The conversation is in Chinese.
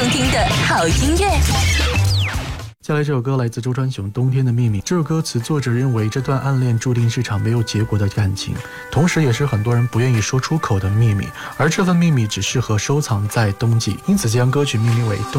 动听的好音乐。 接下来这首歌来自周传雄《冬天的秘密》。这首歌词作者认为这段暗恋注定是场没有结果的感情，同时也是很多人不愿意说出口的秘密，而这份秘密只适合收藏在冬季，因此将歌曲命名为